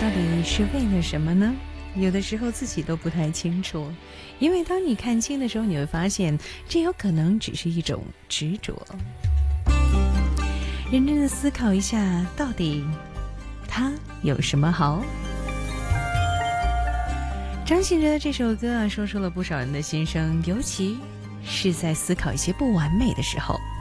到底是为了什么呢？有的时候自己都不太清楚，因为当你看清的时候，你会发现这有可能只是一种执着。认真的思考一下，到底它有什么好？张信哲这首歌啊，说出了不少人的心声，尤其是在思考一些不完美的时候。